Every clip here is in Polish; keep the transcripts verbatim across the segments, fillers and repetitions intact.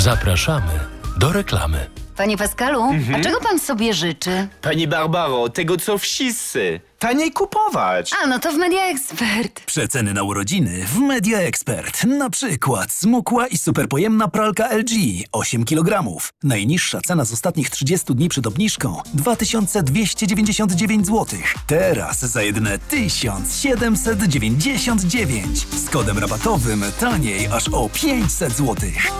Zapraszamy do reklamy. Panie Pascalu, Mhm. a czego pan sobie życzy? Pani Barbaro, tego co wszyscy. Taniej kupować. A, no to w Media Expert. Przeceny na urodziny w Media Expert. Na przykład smukła i superpojemna pralka L G osiem kilogramów. Najniższa cena z ostatnich trzydziestu dni przed obniżką dwa tysiące dwieście dziewięćdziesiąt dziewięć złotych. Teraz za jedyne tysiąc siedemset dziewięćdziesiąt dziewięć. Z kodem rabatowym taniej aż o pięćset złotych.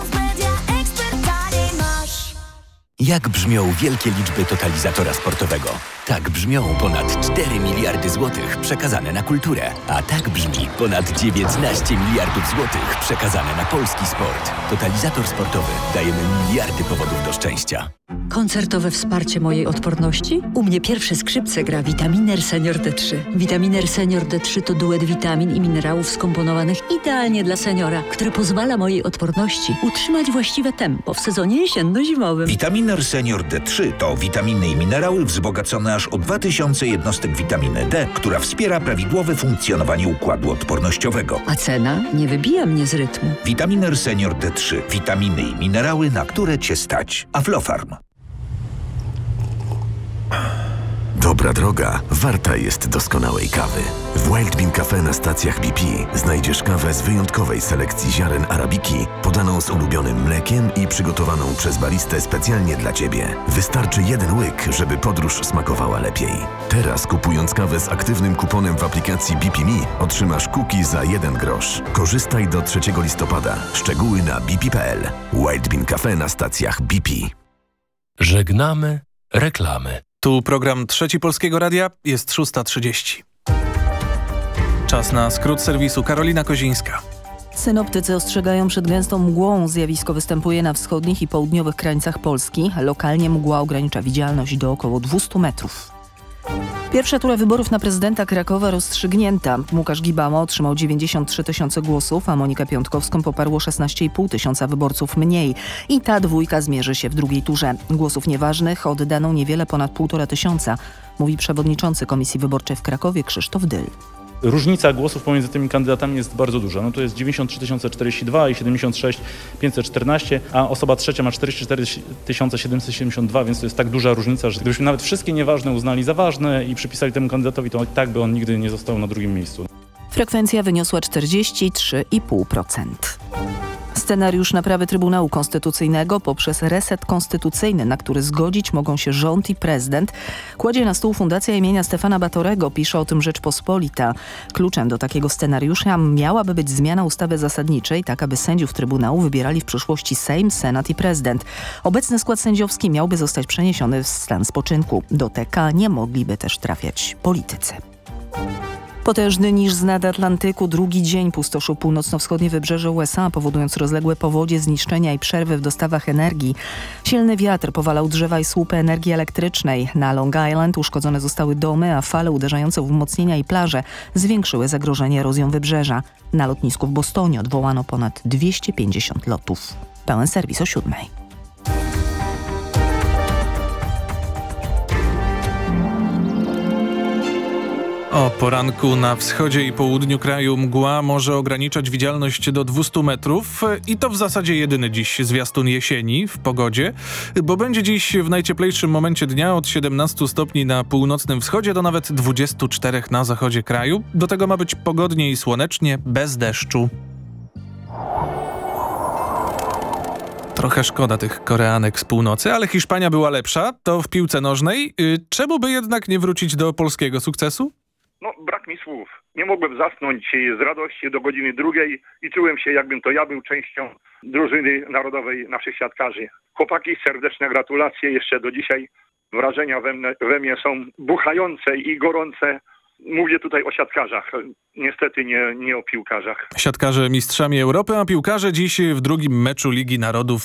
Jak brzmią wielkie liczby totalizatora sportowego? Tak brzmią ponad cztery miliardy złotych przekazane na kulturę. A tak brzmi ponad dziewiętnaście miliardów złotych przekazane na polski sport. Totalizator sportowy. Dajemy miliardy powodów do szczęścia. Koncertowe wsparcie mojej odporności? U mnie pierwsze skrzypce gra Vitaminer Senior D trzy. Vitaminer Senior D trzy to duet witamin i minerałów skomponowanych idealnie dla seniora, który pozwala mojej odporności utrzymać właściwe tempo w sezonie jesienno-zimowym. Vitaminer Senior D trzy to witaminy i minerały wzbogacone aż o dwa tysiące jednostek witaminy D, która wspiera prawidłowe funkcjonowanie układu odpornościowego. A cena nie wybija mnie z rytmu. Vitaminer Senior D trzy. Witaminy i minerały, na które Cię stać. Aflofarm. Dobra droga warta jest doskonałej kawy. W Wild Bean Cafe na stacjach B P znajdziesz kawę z wyjątkowej selekcji ziaren arabiki, podaną z ulubionym mlekiem i przygotowaną przez baristę specjalnie dla Ciebie. Wystarczy jeden łyk, żeby podróż smakowała lepiej. Teraz kupując kawę z aktywnym kuponem w aplikacji B P Me otrzymasz cookie za jeden grosz. Korzystaj do trzeciego listopada. Szczegóły na b p kropka p l. Wild Bean Cafe na stacjach B P. Żegnamy reklamy. Tu program Trzeci Polskiego Radia, jest szósta trzydzieści. Czas na skrót serwisu. Karolina Kozińska. Synoptycy ostrzegają przed gęstą mgłą. Zjawisko występuje na wschodnich i południowych krańcach Polski. Lokalnie mgła ogranicza widzialność do około dwieście metrów. Pierwsza tura wyborów na prezydenta Krakowa rozstrzygnięta. Łukasz Gibała otrzymał dziewięćdziesiąt trzy tysiące głosów, a Monikę Piątkowską poparło szesnaście i pół tysiąca wyborców mniej. I ta dwójka zmierzy się w drugiej turze. Głosów nieważnych oddano niewiele ponad półtora tysiąca, mówi przewodniczący Komisji Wyborczej w Krakowie Krzysztof Dyl. Różnica głosów pomiędzy tymi kandydatami jest bardzo duża. No to jest dziewięćdziesiąt trzy tysiące czterdzieści dwa i siedemdziesiąt sześć tysięcy pięćset czternaście, a osoba trzecia ma czterdzieści cztery tysiące siedemset siedemdziesiąt dwa, więc to jest tak duża różnica, że gdybyśmy nawet wszystkie nieważne uznali za ważne i przypisali temu kandydatowi, to i tak by on nigdy nie został na drugim miejscu. Frekwencja wyniosła czterdzieści trzy i pół procent. Scenariusz naprawy Trybunału Konstytucyjnego poprzez reset konstytucyjny, na który zgodzić mogą się rząd i prezydent, kładzie na stół Fundacja imienia Stefana Batorego. Pisze o tym Rzeczpospolita. Kluczem do takiego scenariusza miałaby być zmiana ustawy zasadniczej, tak aby sędziów Trybunału wybierali w przyszłości Sejm, Senat i prezydent. Obecny skład sędziowski miałby zostać przeniesiony w stan spoczynku. Do T K nie mogliby też trafiać politycy. Potężny niż z nad Atlantyku drugi dzień pustoszył północno-wschodnie wybrzeże U S A, powodując rozległe powodzie, zniszczenia i przerwy w dostawach energii. Silny wiatr powalał drzewa i słupy energii elektrycznej. Na Long Island uszkodzone zostały domy, a fale uderzające w wzmocnienia i plaże zwiększyły zagrożenie erozją wybrzeża. Na lotnisku w Bostonie odwołano ponad dwieście pięćdziesiąt lotów. Pełen serwis o siódmej. O poranku na wschodzie i południu kraju mgła może ograniczać widzialność do dwieście metrów i to w zasadzie jedyny dziś zwiastun jesieni w pogodzie, bo będzie dziś w najcieplejszym momencie dnia od siedemnastu stopni na północnym wschodzie do nawet dwudziestu czterech na zachodzie kraju. Do tego ma być pogodnie i słonecznie, bez deszczu. Trochę szkoda tych Koreanek z północy, ale Hiszpania była lepsza, to w piłce nożnej. Czemu by jednak nie wrócić do polskiego sukcesu? No, brak mi słów. Nie mogłem zasnąć z radości do godziny drugiej i czułem się, jakbym to ja był częścią drużyny narodowej naszych siatkarzy. Chłopaki, serdeczne gratulacje. Jeszcze do dzisiaj wrażenia we mnie, we mnie są buchające i gorące. Mówię tutaj o siatkarzach, niestety nie, nie o piłkarzach. Siatkarze mistrzami Europy, a piłkarze dziś w drugim meczu Ligi Narodów